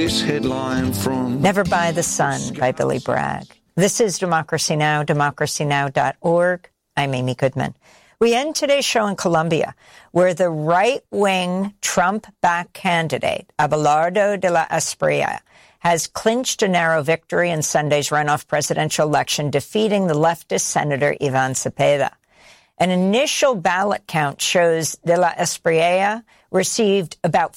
This headline from Never Buy the Sun by Billy Bragg. This is Democracy Now!, democracynow.org. I'm Amy Goodman. We end today's show in Colombia, where the right-wing Trump-backed candidate, Abelardo de la Espriella, has clinched a narrow victory in Sunday's runoff presidential election, defeating the leftist Senator Ivan Cepeda. An initial ballot count shows de la Espriella received about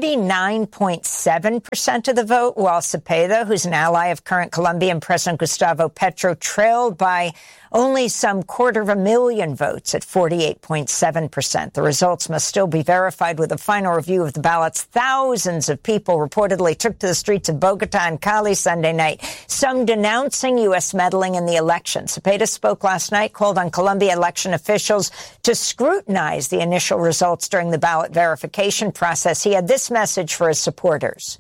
49.7% of the vote, while Cepeda, who's an ally of current Colombian President Gustavo Petro, trailed by only some 250,000 votes at 48.7%. The results must still be verified with a final review of the ballots. Thousands of people reportedly took to the streets of Bogota and Cali Sunday night, some denouncing U.S. meddling in the election. Cepeda spoke last night, called on Colombia election officials to scrutinize the initial results during the ballot verification process. He had this message for his supporters.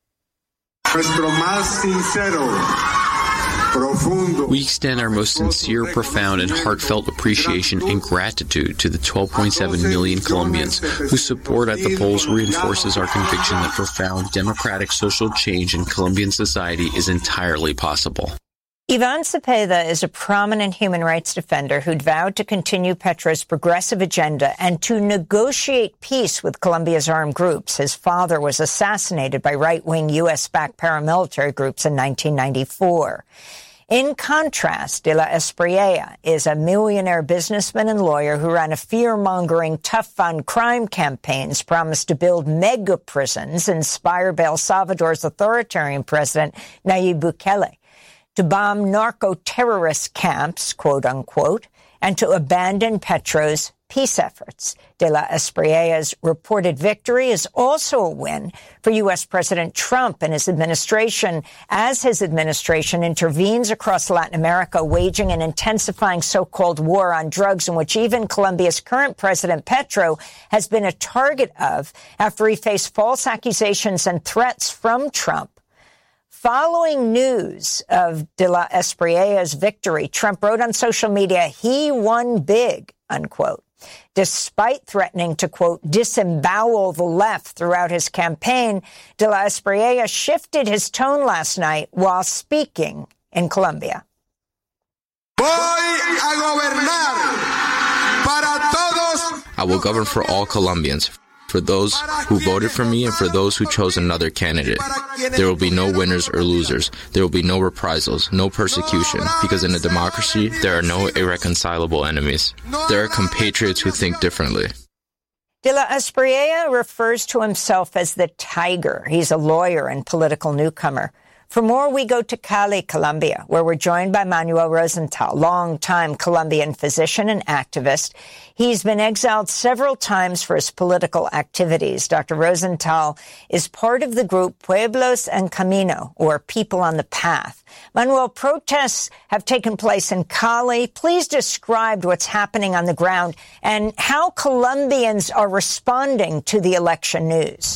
We extend our most sincere, profound, and heartfelt appreciation and gratitude to the 12.7 million Colombians whose support at the polls reinforces our conviction that profound democratic social change in Colombian society is entirely possible. Ivan Cepeda is a prominent human rights defender who'd vowed to continue Petro's progressive agenda and to negotiate peace with Colombia's armed groups. His father was assassinated by right-wing U.S.-backed paramilitary groups in 1994. In contrast, de la Espriella is a millionaire businessman and lawyer who ran a fear-mongering tough-on-crime campaigns, promised to build mega prisons inspired by El Salvador's authoritarian president, Nayib Bukele, to bomb narco-terrorist camps, quote-unquote, and to abandon Petro's peace efforts. De la Espriella's reported victory is also a win for U.S. President Trump and his administration, as his administration intervenes across Latin America, waging an intensifying so-called war on drugs, in which even Colombia's current president, Petro, has been a target of after he faced false accusations and threats from Trump. Following news of de la Espriella's victory, Trump wrote on social media, "He won big," unquote. Despite threatening to, quote, disembowel the left throughout his campaign, de la Espriella shifted his tone last night while speaking in Colombia. I will govern for all Colombians, for those who voted for me and for those who chose another candidate. There will be no winners or losers. There will be no reprisals, no persecution, because in a democracy, there are no irreconcilable enemies. There are compatriots who think differently. De la Espriella refers to himself as the Tiger. He's a lawyer and political newcomer. For more, we go to Cali, Colombia, where we're joined by Manuel Rosenthal, longtime Colombian physician and activist. He's been exiled several times for his political activities. Dr. Rosenthal is part of the group Pueblos en Camino, or People on the Path. Manuel, protests have taken place in Cali. Please describe what's happening on the ground and how Colombians are responding to the election news.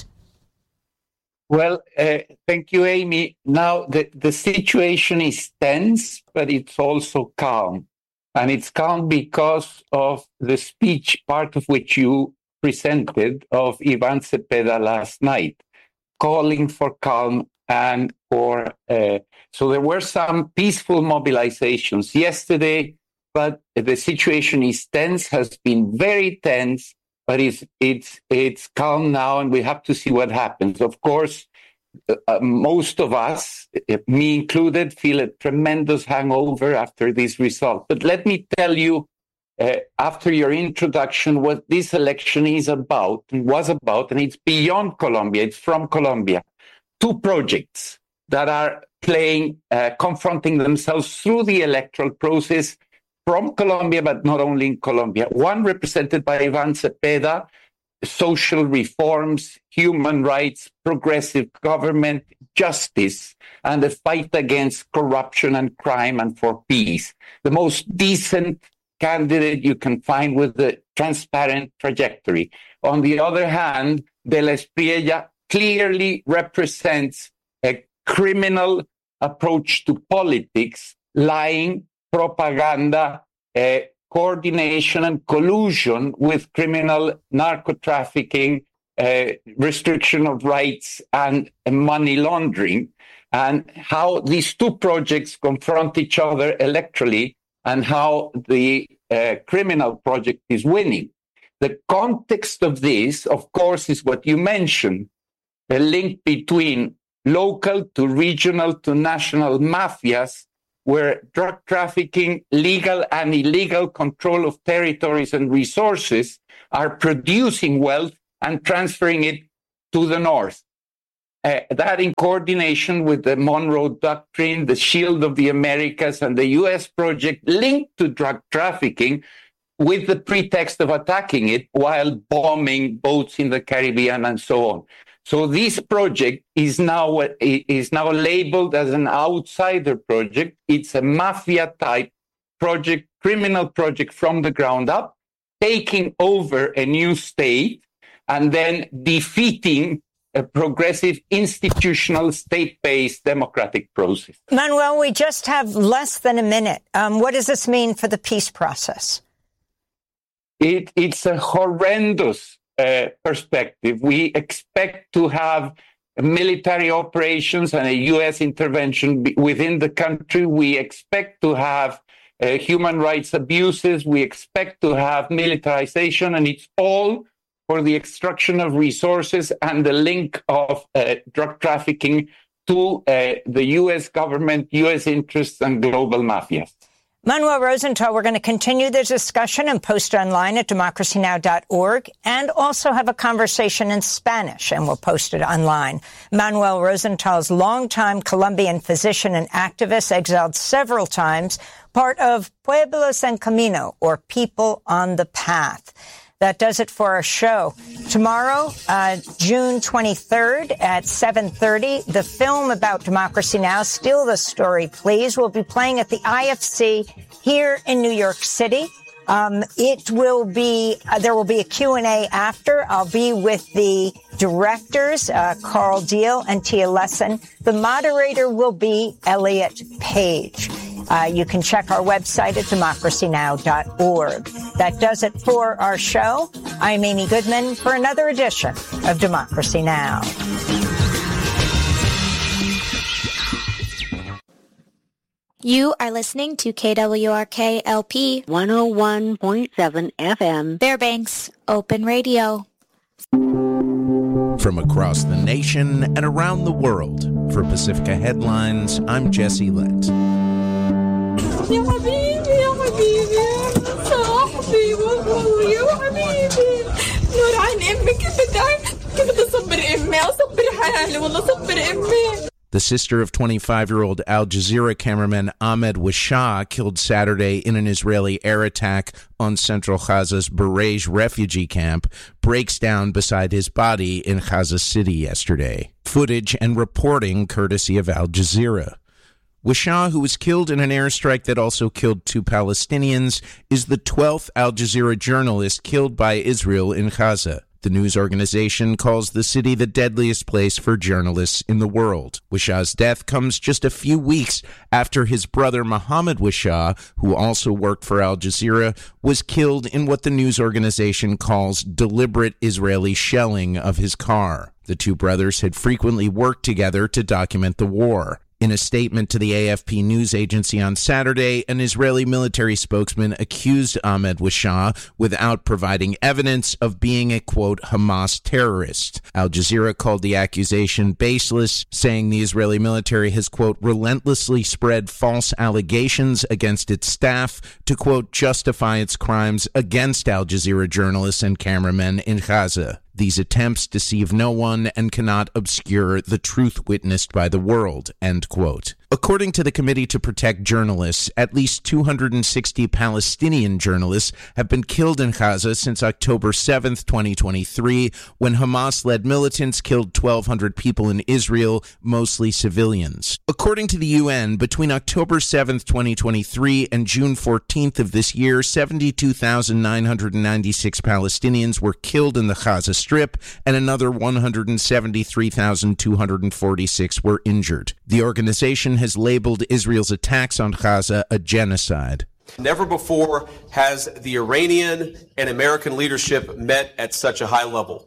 Well, thank you, Amy. Now, the situation is tense, but it's also calm. And it's calm because of the speech, part of which you presented, of Ivan Cepeda last night, calling for calm and for... so there were some peaceful mobilizations yesterday, but the situation is tense, has been very tense. But it's calm now, and we have to see what happens. Of course, most of us, me included, feel a tremendous hangover after this result. But let me tell you, after your introduction, what this election is about and was about, and it's beyond Colombia. It's from Colombia. Two projects that are confronting themselves through the electoral process from Colombia, but not only in Colombia. One represented by Ivan Cepeda, social reforms, human rights, progressive government, justice, and the fight against corruption and crime and for peace. The most decent candidate you can find with a transparent trajectory. On the other hand, de la Espriella clearly represents a criminal approach to politics, lying, propaganda, coordination and collusion with criminal narco trafficking restriction of rights and money laundering, and how these two projects confront each other electorally, and how the criminal project is winning. The context of this, of course, is what you mentioned, the link between local to regional to national mafias, where drug trafficking, legal and illegal control of territories and resources are producing wealth and transferring it to the north. That in coordination with the Monroe Doctrine, the Shield of the Americas, and the U.S. project linked to drug trafficking with the pretext of attacking it while bombing boats in the Caribbean and so on. So this project is now labeled as an outsider project. It's a mafia-type project, criminal project from the ground up, taking over a new state and then defeating a progressive, institutional, state-based democratic process. Manuel, we just have less than a minute. What does this mean for the peace process? It's a horrendous perspective. We expect to have military operations and a U.S. intervention within the country. We expect to have human rights abuses. We expect to have militarization, and it's all for the extraction of resources and the link of drug trafficking to the U.S. government, U.S. interests, and global mafias. Manuel Rosenthal, we're going to continue the discussion and post online at democracynow.org, and also have a conversation in Spanish, and we'll post it online. Manuel Rosenthal's longtime Colombian physician and activist, exiled several times, part of Pueblos en Camino, or People on the Path. That does it for our show. Tomorrow, June 23rd at 7:30, the film about Democracy Now!, Steal the Story, Please, will be playing at the IFC here in New York City. There will be a Q&A after. I'll be with the directors, Carl Deal and Tia Lesson. The moderator will be Elliot Page. You can check our website at democracynow.org. That does it for our show. I'm Amy Goodman for another edition of Democracy Now! You are listening to KWRK LP 101.7 FM, Fairbanks Open Radio. From across the nation and around the world, for Pacifica Headlines, I'm Jesse Lent. يا حبيبي يا حبيبي صاحبي وابوي وحبيبي نور عين امي كيف بدي اصبر امي اصبر حالي والله صبر امي. The sister of 25-year-old Al Jazeera cameraman Ahmed Washah, killed Saturday in an Israeli air attack on central Gaza's Barej refugee camp, breaks down beside his body in Gaza City yesterday. Footage and reporting courtesy of Al Jazeera. Washah, who was killed in an airstrike that also killed 2 Palestinians, is the 12th Al Jazeera journalist killed by Israel in Gaza. The news organization calls the city the deadliest place for journalists in the world. Washah's death comes just a few weeks after his brother Mohammed Washah, who also worked for Al Jazeera, was killed in what the news organization calls deliberate Israeli shelling of his car. The two brothers had frequently worked together to document the war. In a statement to the AFP news agency on Saturday, an Israeli military spokesman accused Ahmed Washah, without providing evidence, of being a, quote, Hamas terrorist. Al Jazeera called the accusation baseless, saying the Israeli military has, quote, relentlessly spread false allegations against its staff to, quote, justify its crimes against Al Jazeera journalists and cameramen in Gaza. These attempts deceive no one and cannot obscure the truth witnessed by the world, end quote. According to the Committee to Protect Journalists, at least 260 Palestinian journalists have been killed in Gaza since October 7, 2023, when Hamas-led militants killed 1,200 people in Israel, mostly civilians. According to the UN, between October 7, 2023 and June 14th of this year, 72,996 Palestinians were killed in the Gaza Strip, and another 173,246 were injured. The organization has labeled Israel's attacks on Gaza a genocide. Never before has the Iranian and American leadership met at such a high level.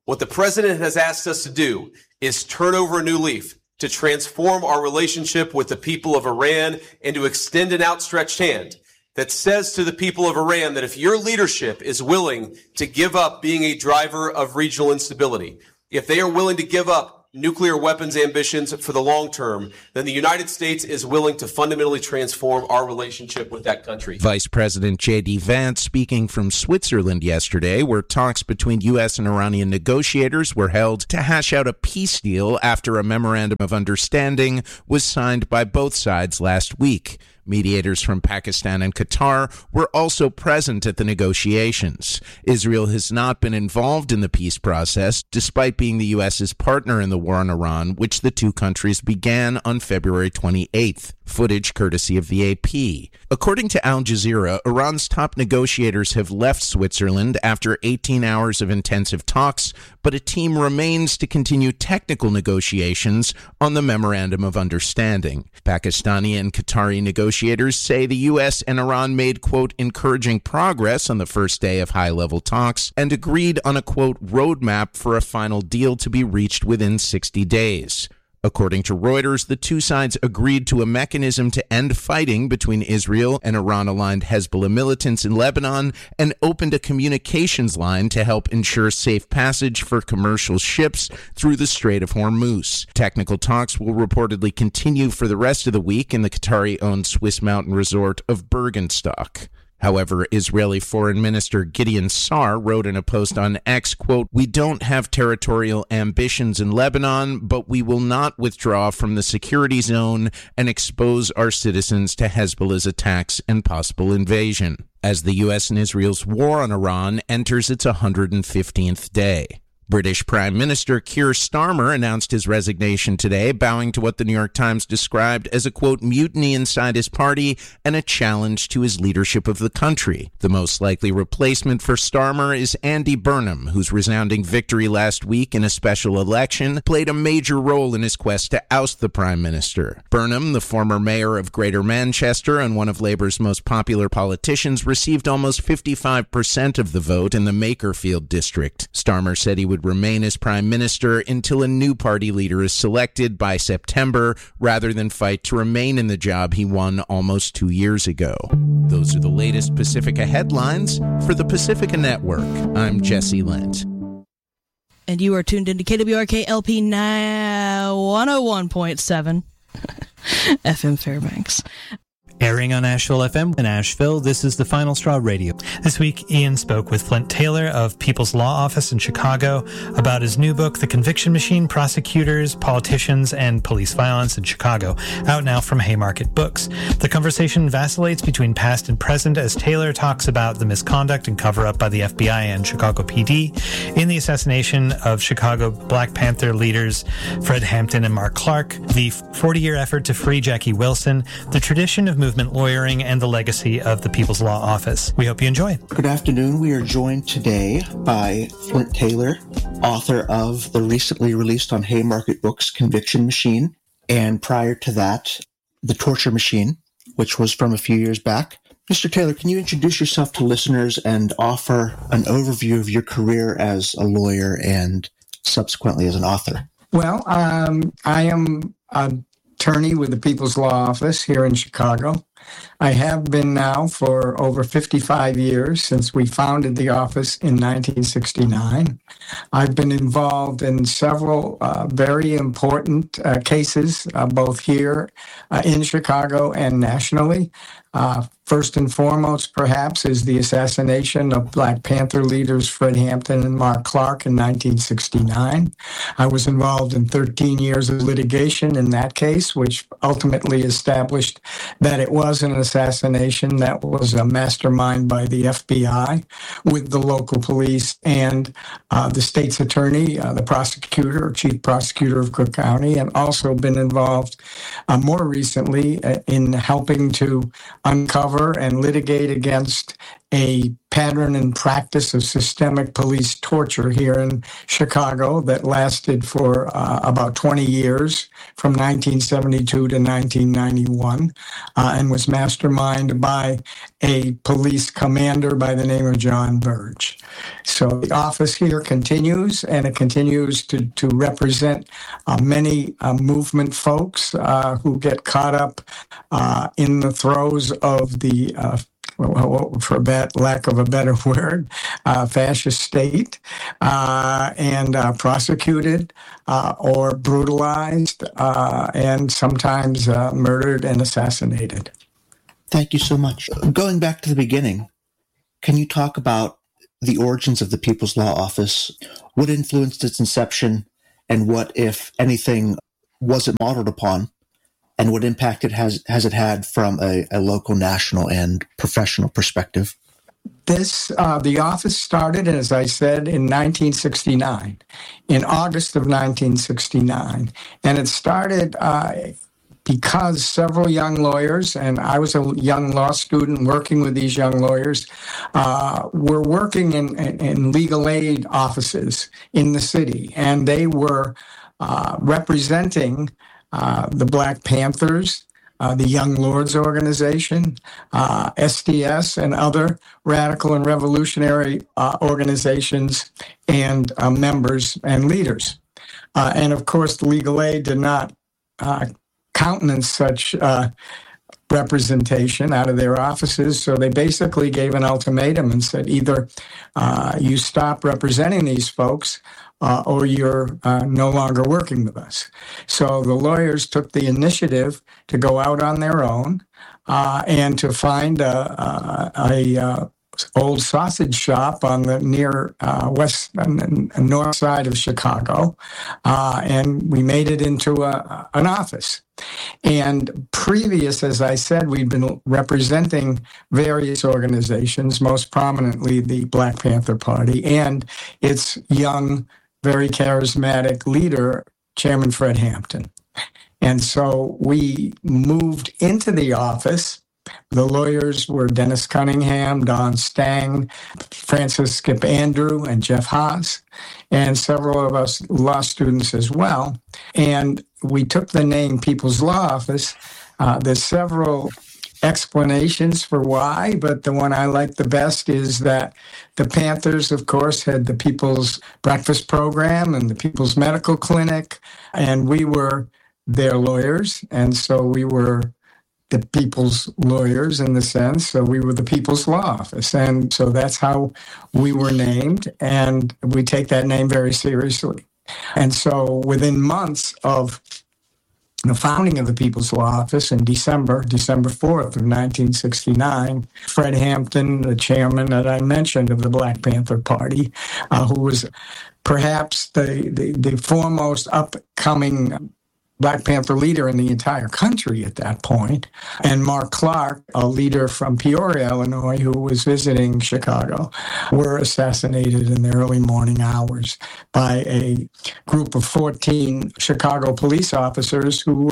What the president has asked us to do is turn over a new leaf, to transform our relationship with the people of Iran and to extend an outstretched hand that says to the people of Iran that if your leadership is willing to give up being a driver of regional instability, if they are willing to give up nuclear weapons ambitions for the long term, then the United States is willing to fundamentally transform our relationship with that country. Vice President J.D. Vance speaking from Switzerland yesterday, where talks between U.S. and Iranian negotiators were held to hash out a peace deal after a memorandum of understanding was signed by both sides last week. Mediators from Pakistan and Qatar were also present at the negotiations. Israel has not been involved in the peace process, despite being the U.S.'s partner in the war on Iran, which the two countries began on February 28th. Footage courtesy of the AP. According to Al Jazeera, Iran's top negotiators have left Switzerland after 18 hours of intensive talks, but a team remains to continue technical negotiations on the Memorandum of Understanding. Pakistani and Qatari negotiators say the U.S. and Iran made, quote, encouraging progress on the first day of high-level talks and agreed on a, quote, roadmap for a final deal to be reached within 60 days. According to Reuters, the two sides agreed to a mechanism to end fighting between Israel and Iran-aligned Hezbollah militants in Lebanon and opened a communications line to help ensure safe passage for commercial ships through the Strait of Hormuz. Technical talks will reportedly continue for the rest of the week in the Qatari-owned Swiss mountain resort of Bergenstock. However, Israeli Foreign Minister Gideon Sa'ar wrote in a post on X, quote, "We don't have territorial ambitions in Lebanon, but we will not withdraw from the security zone and expose our citizens to Hezbollah's attacks and possible invasion," as the U.S. and Israel's war on Iran enters its 115th day. British Prime Minister Keir Starmer announced his resignation today, bowing to what the New York Times described as a, quote, mutiny inside his party and a challenge to his leadership of the country. The most likely replacement for Starmer is Andy Burnham, whose resounding victory last week in a special election played a major role in his quest to oust the Prime Minister. Burnham, the former mayor of Greater Manchester and one of Labour's most popular politicians, received almost 55% of the vote in the Makerfield district. Starmer said he would remain as Prime Minister until a new party leader is selected by September, rather than fight to remain in the job he won almost 2 years ago. Those are the latest Pacifica headlines for the Pacifica Network. I'm Jesse Lent. And you are tuned into KWRK LP now 101.7 FM Fairbanks. Airing on Asheville FM in Asheville, this is the Final Straw Radio. This week, Ian spoke with Flint Taylor of People's Law Office in Chicago about his new book, The Conviction Machine, Prosecutors, Politicians, and Police Violence in Chicago, out now from Haymarket Books. The conversation vacillates between past and present as Taylor talks about the misconduct and cover-up by the FBI and Chicago PD in the assassination of Chicago Black Panther leaders Fred Hampton and Mark Clark, the 40-year effort to free Jackie Wilson, the tradition of movement lawyering, and the legacy of the People's Law Office. We hope you enjoy. Good afternoon. We are joined today by Flint Taylor, author of the recently released on Haymarket Books Conviction Machine, and prior to that, The Torture Machine, which was from a few years back. Mr. Taylor, can you introduce yourself to listeners and offer an overview of your career as a lawyer and subsequently as an author? Well, I am attorney with the People's Law Office here in Chicago. I have been now for over 55 years since we founded the office in 1969. I've been involved in several very important cases, both here in Chicago and nationally. First and foremost, perhaps, is the assassination of Black Panther leaders Fred Hampton and Mark Clark in 1969. I was involved in 13 years of litigation in that case, which ultimately established that it was an assassination that was a mastermind by the FBI with the local police and the state's attorney, the prosecutor, or chief prosecutor of Cook County, and also been involved more recently in helping to uncover and litigate against a pattern and practice of systemic police torture here in Chicago that lasted for about 20 years, from 1972 to 1991, and was masterminded by a police commander by the name of John Burge. So the office here continues, and it continues to represent many movement folks who get caught up in the throes of the for lack of a better word, fascist state, and prosecuted or brutalized and sometimes murdered and assassinated. Thank you so much. Going back to the beginning, can you talk about the origins of the People's Law Office? What influenced its inception, and what, if anything, was it modeled upon? And what impact has it had from a local, national, and professional perspective? The office started, as I said, in 1969, in August of 1969. And it started because several young lawyers, and I was a young law student working with these young lawyers, were working in legal aid offices in the city. And they were representing the Black Panthers, the Young Lords Organization, SDS, and other radical and revolutionary organizations and members and leaders. And of course, the legal aid did not countenance such representation out of their offices, so they basically gave an ultimatum and said, either you stop representing these folks, or you're no longer working with us. So the lawyers took the initiative to go out on their own and to find a old sausage shop on the near north side of Chicago, and we made it into an office. And previous, as I said, we'd been representing various organizations, most prominently the Black Panther Party and its young, very charismatic leader, Chairman Fred Hampton. And so we moved into the office. The lawyers were Dennis Cunningham, Don Stang, Francis Skip Andrew, and Jeff Haas, and several of us law students as well. And we took the name People's Law Office. There's several explanations for why, but the one I like the best is that the Panthers, of course, had the People's Breakfast Program and the People's Medical Clinic, and we were their lawyers, and so we were the people's lawyers in the sense, so we were the People's Law Office, and so that's how we were named, and we take that name very seriously. And so within months of the founding of the People's Law Office in December 4th of 1969, Fred Hampton, the chairman that I mentioned of the Black Panther Party, who was perhaps the foremost upcoming Black Panther leader in the entire country at that point, and Mark Clark, a leader from Peoria, Illinois, who was visiting Chicago, were assassinated in the early morning hours by a group of 14 Chicago police officers who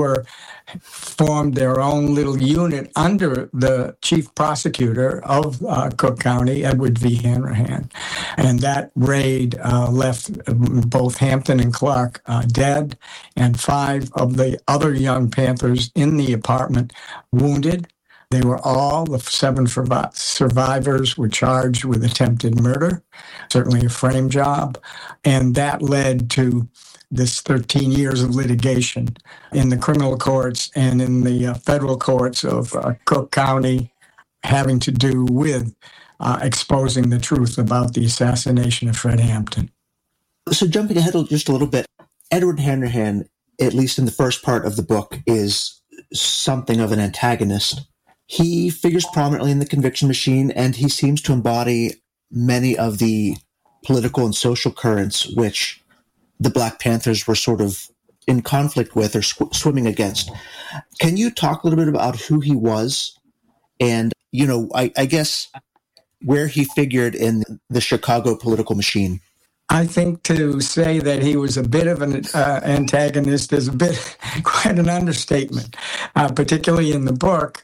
formed their own little unit under the chief prosecutor of Cook County, Edward V. Hanrahan. And that raid left both Hampton and Clark dead, and 5 of the other young Panthers in the apartment wounded. They were all, the 7 survivors were charged with attempted murder, certainly a frame job, and that led to this 13 years of litigation in the criminal courts and in the federal courts of Cook County, having to do with exposing the truth about the assassination of Fred Hampton. So jumping ahead just a little bit, Edward Hanrahan, at least in the first part of the book, is something of an antagonist. He figures prominently in the conviction machine, and he seems to embody many of the political and social currents which the Black Panthers were sort of in conflict with or swimming against. Can you talk a little bit about who he was and, I guess, where he figured in the Chicago political machine? I think to say that he was a bit of an antagonist is quite an understatement, particularly in the book.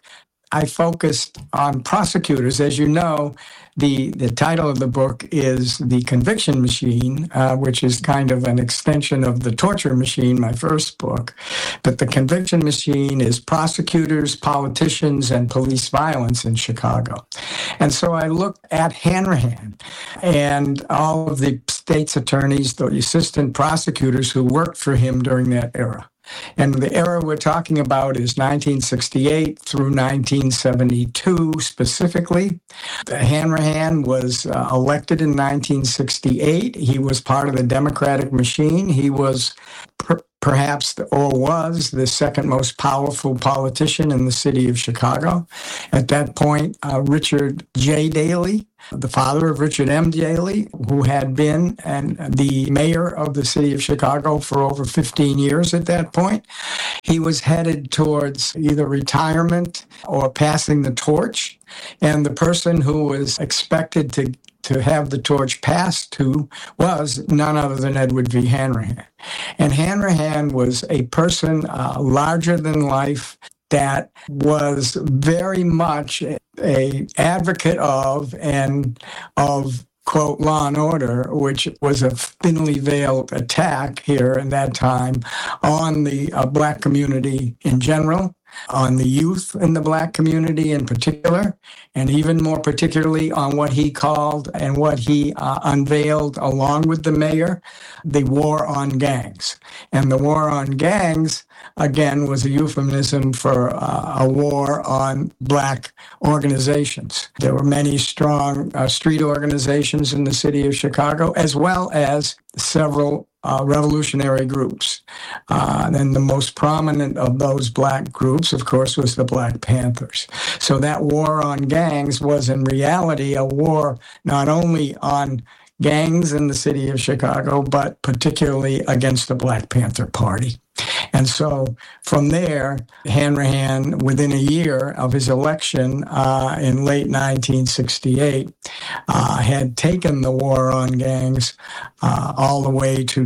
I focused on prosecutors. As you know, the title of the book is The Conviction Machine, which is kind of an extension of The Torture Machine, my first book. But The Conviction Machine is prosecutors, politicians, and police violence in Chicago. And so I looked at Hanrahan and all of the state's attorneys, the assistant prosecutors who worked for him during that era. And the era we're talking about is 1968 through 1972 specifically. Hanrahan was elected in 1968. He was part of the Democratic machine. He was perhaps was the second most powerful politician in the city of Chicago. At that point, Richard J. Daley, the father of Richard M. Daley, who had been the mayor of the city of Chicago for over 15 years at that point, he was headed towards either retirement or passing the torch. And the person who was expected to have the torch passed to was none other than Edward V. Hanrahan. And Hanrahan was a person larger than life that was very much a advocate of quote, law and order, which was a thinly veiled attack here in that time on the Black community in general, on the youth in the Black community in particular, and even more particularly on what he called and what he unveiled along with the mayor, the war on gangs. And the war on gangs, again, was a euphemism for a war on Black organizations. There were many strong street organizations in the city of Chicago, as well as several revolutionary groups. And the most prominent of those Black groups, of course, was the Black Panthers. So that war on gangs was in reality a war not only on gangs in the city of Chicago, but particularly against the Black Panther Party. And so from there, Hanrahan, within a year of his election in late 1968, had taken the war on gangs all the way to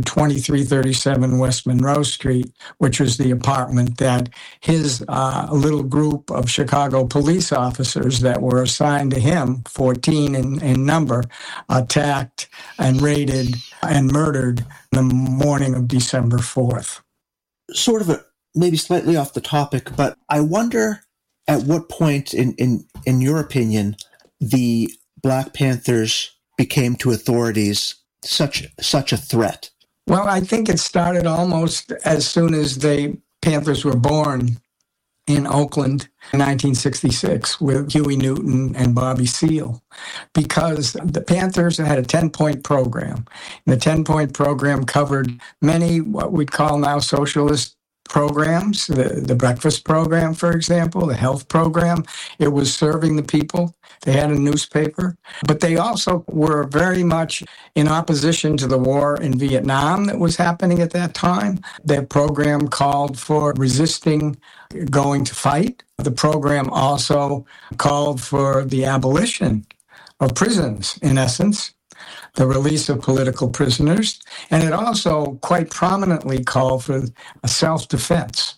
2337 West Monroe Street, which was the apartment that his little group of Chicago police officers that were assigned to him, 14 in number, attacked and raided and murdered the morning of December 4th. Sort of maybe slightly off the topic, but I wonder at what point, in your opinion, the Black Panthers became to authorities such a threat. Well, I think it started almost as soon as the Panthers were born in Oakland in 1966 with Huey Newton and Bobby Seale, because the Panthers had a 10-point program. And the 10-point program covered many what we'd call now socialist programs, the breakfast program, for example, the health program. It was serving the people. They had a newspaper, but they also were very much in opposition to the war in Vietnam that was happening at that time. Their program called for resisting going to fight. The program also called for the abolition of prisons, in essence, the release of political prisoners, and it also quite prominently called for a self-defense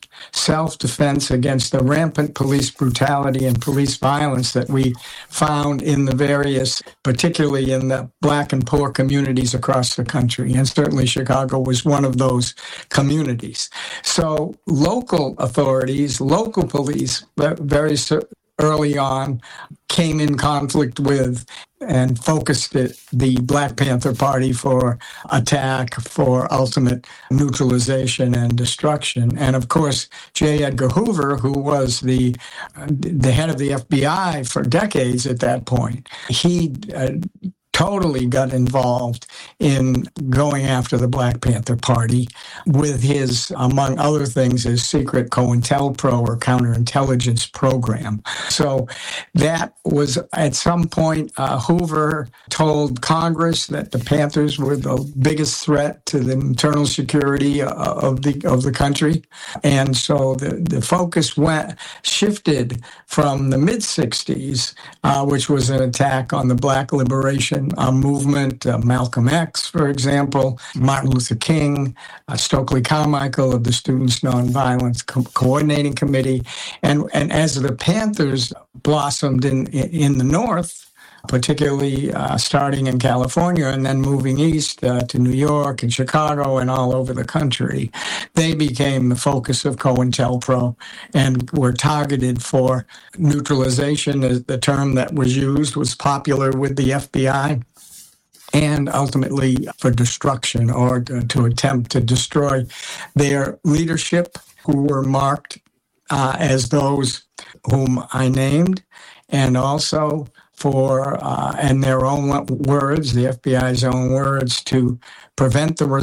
against the rampant police brutality and police violence that we found in the various, particularly in the Black and poor communities across the country. And certainly Chicago was one of those communities. So local authorities, local police, very early on came in conflict with and focused the Black Panther Party for attack, for ultimate neutralization and destruction. And of course, J. Edgar Hoover, who was the head of the FBI for decades at that point, he totally got involved in going after the Black Panther Party with his, among other things, his secret COINTELPRO or counterintelligence program. So that was, at some point, Hoover told Congress that the Panthers were the biggest threat to the internal security of the country. And so the focus shifted from the mid-'60s, which was an attack on the Black Liberation American movement, Malcolm X, for example, Martin Luther King, Stokely Carmichael of the Students' Nonviolence Coordinating Committee. And as the Panthers blossomed in the North, particularly starting in California and then moving east to New York and Chicago and all over the country, they became the focus of COINTELPRO and were targeted for neutralization. The term that was used was popular with the FBI, and ultimately for destruction or to attempt to destroy their leadership, who were marked as those whom I named, and also for, in their own words, the FBI's own words, to prevent the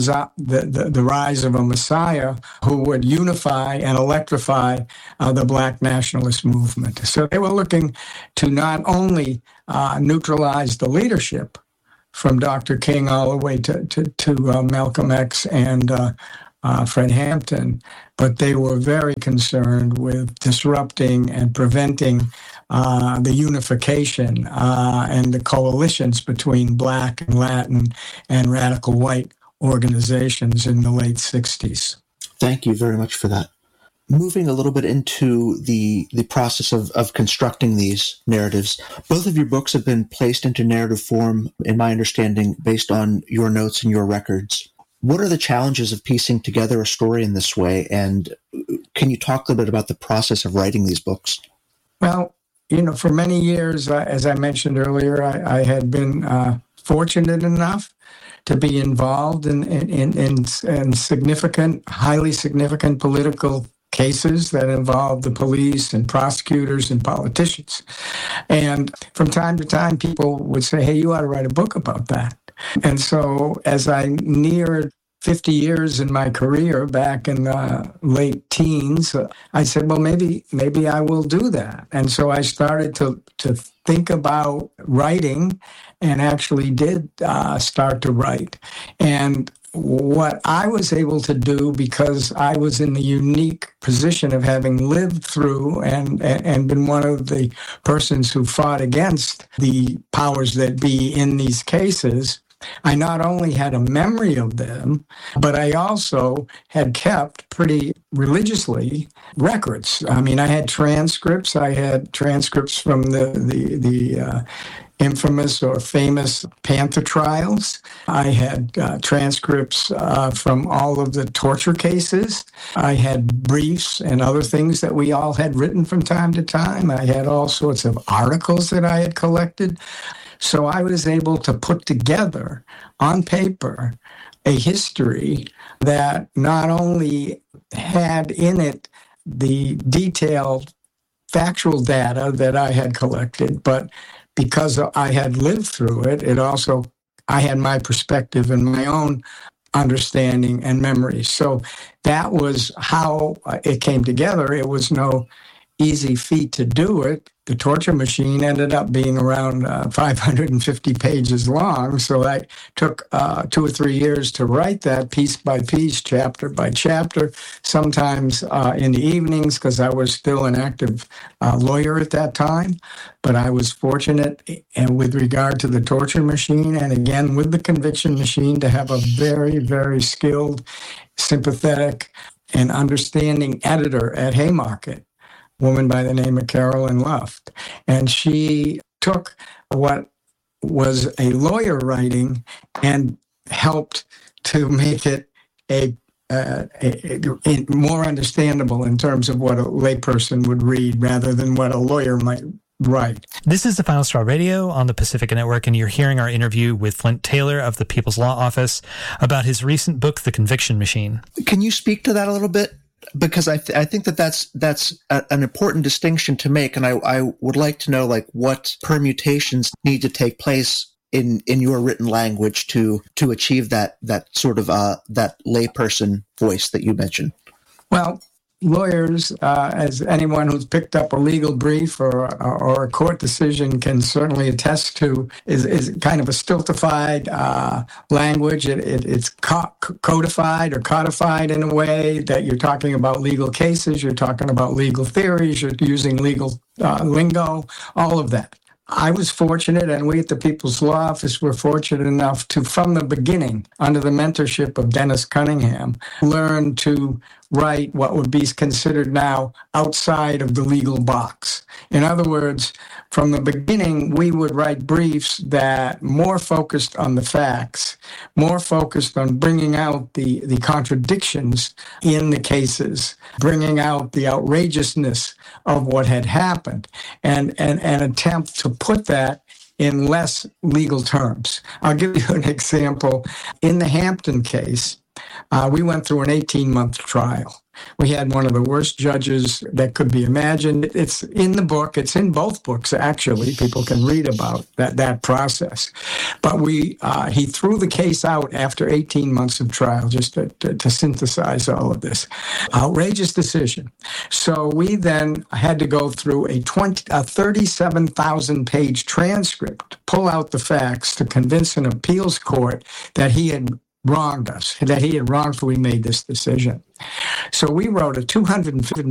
rise of a Messiah who would unify and electrify the Black nationalist movement. So they were looking to not only neutralize the leadership from Dr. King all the way to Malcolm X and Fred Hampton, but they were very concerned with disrupting and preventing the unification and the coalitions between Black and Latin and radical white organizations in the late 60s. Thank you very much for that. Moving a little bit into the process of constructing these narratives, both of your books have been placed into narrative form, in my understanding, based on your notes and your records. What are the challenges of piecing together a story in this way? And can you talk a little bit about the process of writing these books? Well, for many years, as I mentioned earlier, I had been fortunate enough to be involved in significant, highly significant political cases that involved the police and prosecutors and politicians. And from time to time, people would say, hey, you ought to write a book about that. And so as I neared 50 years in my career back in the late teens, I said, well, maybe I will do that. And so I started to think about writing and actually did start to write. And what I was able to do, because I was in the unique position of having lived through and been one of the persons who fought against the powers that be in these cases, I not only had a memory of them, but I also had kept pretty religiously records. I mean, I had transcripts. I had transcripts from the infamous or famous Panther trials. I had transcripts from all of the torture cases. I had briefs and other things that we all had written from time to time. I had all sorts of articles that I had collected. So I was able to put together on paper a history that not only had in it the detailed factual data that I had collected, but because I had lived through it, I had my perspective and my own understanding and memory. So that was how it came together. It was no easy feat to do it. The Torture Machine ended up being around 550 pages long, so I took 2 or 3 years to write that piece by piece, chapter by chapter, sometimes in the evenings because I was still an active lawyer at that time. But I was fortunate, and with regard to the Torture Machine and again with the Conviction Machine, to have a very, very skilled, sympathetic, and understanding editor at Haymarket, woman by the name of Carolyn Luft. And she took what was a lawyer writing and helped to make it a more understandable in terms of what a layperson would read rather than what a lawyer might write. This is the Final Straw Radio on the Pacifica Network, and you're hearing our interview with Flint Taylor of the People's Law Office about his recent book, The Conviction Machine. Can you speak to that a little bit? Because I think that's an important distinction to make, and I would like to know what permutations need to take place in your written language to achieve that sort of that layperson voice that you mentioned. Well, lawyers, as anyone who's picked up a legal brief or a court decision can certainly attest to, is kind of a stultified language. It's codified or codified in a way that you're talking about legal cases, you're talking about legal theories, you're using legal lingo, all of that. I was fortunate, and we at the People's Law Office were fortunate enough to, from the beginning, under the mentorship of Dennis Cunningham, learn to write what would be considered now outside of the legal box. In other words, from the beginning, we would write briefs that more focused on the facts, more focused on bringing out the contradictions in the cases, bringing out the outrageousness of what had happened, and attempt to put that in less legal terms. I'll give you an example. In the Hampton case, we went through an 18-month trial. We had one of the worst judges that could be imagined. It's in the book. It's in both books, actually. People can read about that process. But he threw the case out after 18 months of trial, just to synthesize all of this. Outrageous decision. So we then had to go through a 37,000-page transcript, pull out the facts to convince an appeals court that he had wronged us, that he had wrongfully made this decision. So we wrote a 250